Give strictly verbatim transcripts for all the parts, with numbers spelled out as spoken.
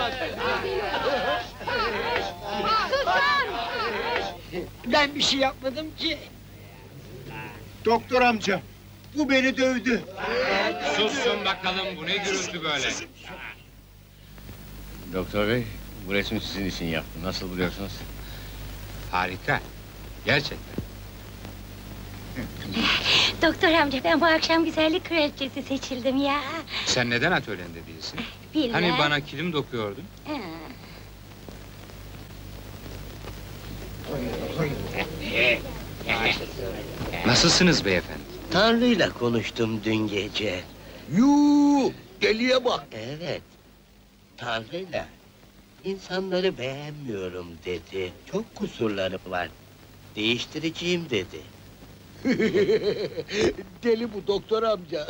Ben bir şey yapmadım ki. Doktor amca, bu beni dövdü. Sussun bakalım, bu ne gürültü böyle? Doktor bey, bu resmi sizin için yaptım. Nasıl buluyorsunuz? Harika, gerçekten. Doktor amca, ben bu akşam güzellik kraliçesi seçildim ya. Sen neden atölyende değilsin? Bilmem. Hani bana kilim dokuyordun? Ha. Nasılsınız beyefendi? Tanrı'yla konuştum dün gece. Yuu, deliye bak. Evet, Tanrı'yla. İnsanları beğenmiyorum dedi. Çok kusurları var. Değiştireceğim dedi. Deli bu doktor amca.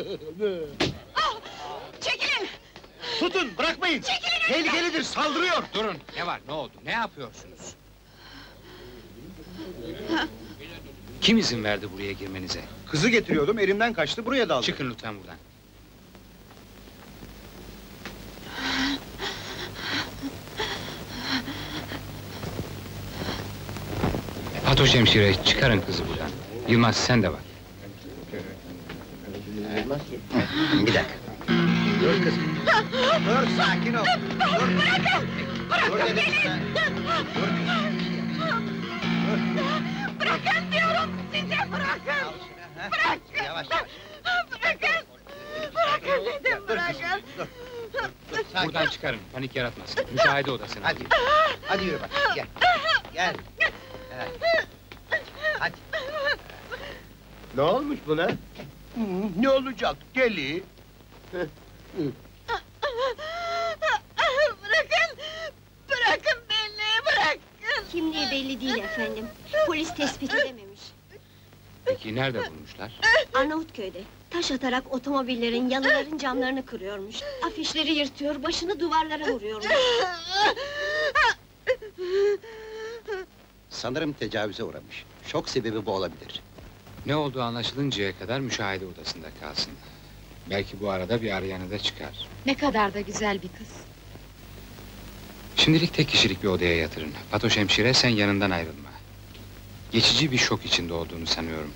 Çekilin! Tutun, bırakmayın. Tehlikelidir, saldırıyor. Durun, ne var, ne oldu, ne yapıyorsunuz? Kim izin verdi buraya girmenize? Kızı getiriyordum, elimden kaçtı, buraya daldı. Çıkın lütfen buradan. Fatoş hemşire, çıkarın kızı buradan. Yılmaz, sen de bak. Bir dakika. Dur kızım. Dur, sakin ol. Dur. Bırakın! Bırakın beni! Bırakın diyorum size, bırakın! Bırakın! Yavaş yavaş. Bırakın! Bırakın dedim, bırakın! Buradan çıkarın, panik yaratmasın. Müşahede odasına. Hadi. Hadi yürü bak, gel. Gel. Evet. Hadi. Ne olmuş buna? Ne olacak, deli? Bırakın! Bırakın beni, bırakın! Kimliği belli değil efendim. Polis tespit edememiş. Peki nerede bulmuşlar? Arnavutköy'de. Taş atarak otomobillerin, yalıların camlarını kırıyormuş. Afişleri yırtıyor, başını duvarlara vuruyormuş. Sanırım tecavüze uğramış. Şok sebebi bu olabilir. Ne olduğu anlaşılıncaya kadar müşahede odasında kalsın. Belki bu arada bir arayanı da çıkar. Ne kadar da güzel bir kız. Şimdilik tek kişilik bir odaya yatırın. Fatoş hemşire, sen yanından ayrılma. Geçici bir şok içinde olduğunu sanıyorum.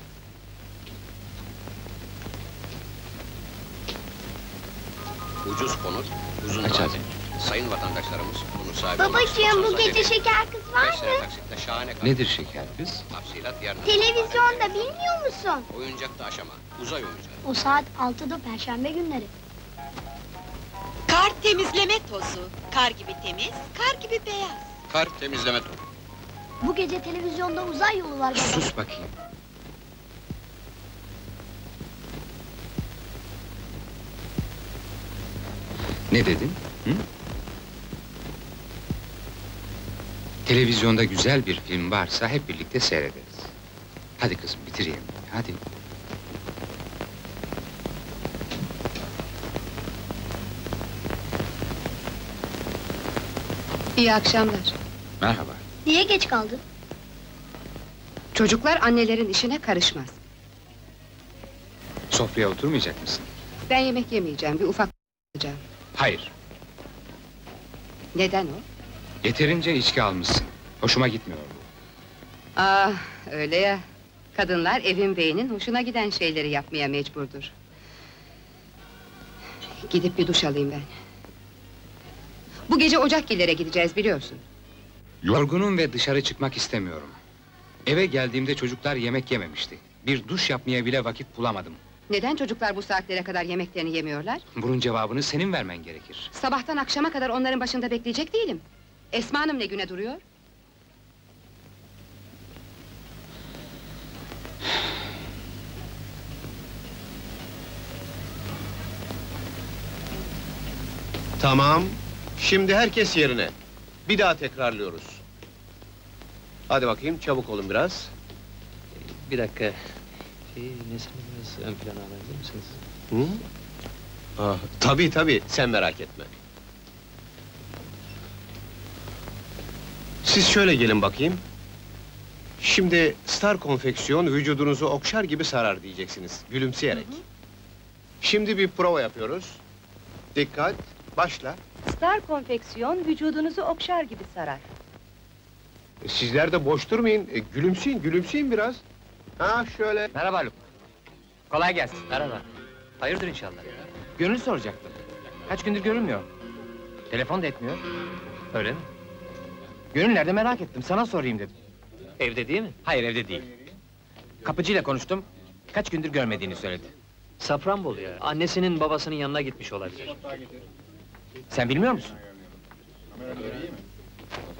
Ucuz konut, uzun Aç vade. ağzını. Sayın vatandaşlarımız bunu sahibi Babacığım, bu gece şeker kız var Beş sene mı? taksitle şahane kal. Nedir şeker kız? Tafsilat yarın. Televizyonda bilmiyor musun? Oyuncak da aşama, uzay oyuncağı. O saat altıda perşembe günleri. Kar temizleme tozu. Kar gibi temiz, kar gibi beyaz. Kar temizleme tozu. Bu gece televizyonda uzay yolu var baba. Sus bakayım. Ne dedin? Hı? Televizyonda güzel bir film varsa hep birlikte seyrederiz. Hadi kızım, bitireyim. Hadi. İyi akşamlar. Merhaba. Niye geç kaldın? Çocuklar annelerin işine karışmaz. Sofraya oturmayacak mısın? Ben yemek yemeyeceğim, bir ufak alacağım. Hayır. Neden o? Yeterince içki almışsın. Hoşuma gitmiyor bu. Ah, öyle ya. Kadınlar evin beyinin hoşuna giden şeyleri yapmaya mecburdur. Gidip bir duş alayım ben. Bu gece Ocakgiller'e gideceğiz biliyorsun. Yorgunum ve dışarı çıkmak istemiyorum. Eve geldiğimde çocuklar yemek yememişti. Bir duş yapmaya bile vakit bulamadım. Neden çocuklar bu saatlere kadar yemeklerini yemiyorlar? Bunun cevabını senin vermen gerekir. Sabahtan akşama kadar onların başında bekleyecek değilim. Esma Hanım ne güne duruyor? Tamam, şimdi herkes yerine. Bir daha tekrarlıyoruz. Hadi bakayım, çabuk olun biraz. Bir dakika. Şey, Nesli'ni biraz ön plana alabilir misiniz? Hı? Ah, tabii tabii, sen merak etme. Siz şöyle gelin bakayım. Şimdi Star Konfeksiyon vücudunuzu okşar gibi sarar diyeceksiniz, gülümseyerek. Şimdi bir prova yapıyoruz. Dikkat, başla. Star konfeksiyon vücudunuzu okşar gibi sarar. Sizler de boş durmayın, e, gülümseyin, gülümseyin biraz. Ha şöyle. Merhaba Haluk. Kolay gelsin. Merhaba. Hayırdır inşallah. Gönül soracaktım. Kaç gündür görünmüyor. Telefon da etmiyor. Öyle mi? Gönül nerede merak ettim, sana sorayım dedim. Evde değil mi? Hayır, evde değil. Kapıcıyla konuştum, kaç gündür görmediğini söyledi. Safranbolu ya. Annesinin babasının yanına gitmiş olabilir. Sen bilmiyor musun?